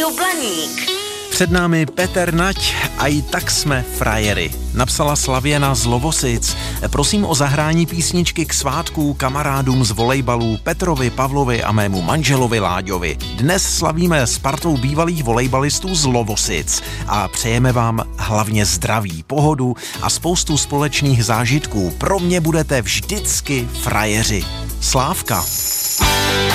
Rádio Blaník. Před námi Petr Nať a i tak jsme frajery. Napsala Slavěna z Lovosic. Prosím o zahrání písničky k svátku kamarádům z volejbalů Petrovi, Pavlovi a mému manželovi Láďovi. Dnes slavíme s partou bývalých volejbalistů z Lovosic a přejeme vám hlavně zdraví, pohodu a spoustu společných zážitků. Pro mě budete vždycky frajeři. Slávka.